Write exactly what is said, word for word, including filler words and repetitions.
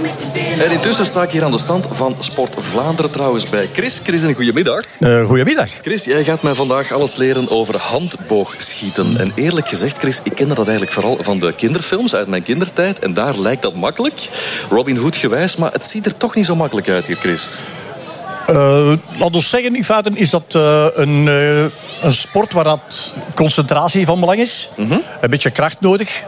En intussen sta ik hier aan de stand van Sport Vlaanderen trouwens bij Chris. Chris, een goedemiddag. Uh, goedemiddag. Chris, jij gaat mij vandaag alles leren over handboogschieten. En eerlijk gezegd, Chris, ik kende dat eigenlijk vooral van de kinderfilms uit mijn kindertijd. En daar lijkt dat makkelijk, Robin Hood gewijs. Maar het ziet er toch niet zo makkelijk uit hier, Chris. Uh, laat ons zeggen, in feite is dat uh, een, uh, een sport waar dat concentratie van belang is. Mm-hmm. Een beetje kracht nodig.